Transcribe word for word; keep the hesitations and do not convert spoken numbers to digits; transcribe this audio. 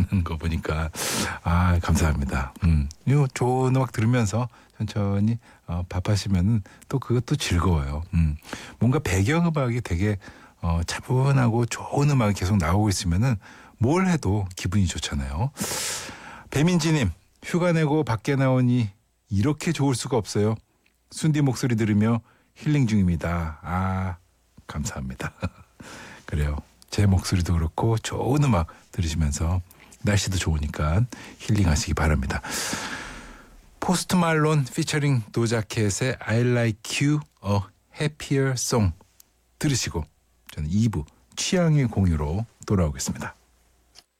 하는 거 보니까 아 감사합니다. 음, 이거 좋은 음악 들으면서 천천히 어, 밥하시면은 또 그것도 즐거워요. 음, 뭔가 배경 음악이 되게 어, 차분하고 좋은 음악이 계속 나오고 있으면은 뭘 해도 기분이 좋잖아요. 배민지님, 휴가 내고 밖에 나오니 이렇게 좋을 수가 없어요. 순디 목소리 들으며 힐링 중입니다. 아, 감사합니다. 그래요. 제 목소리도 그렇고 좋은 음악 들으시면서 날씨도 좋으니까 힐링하시기 바랍니다. 포스트 말론 피처링 도자켓의 I like you a happier song 들으시고 저는 이 부 취향의 공유로 돌아오겠습니다.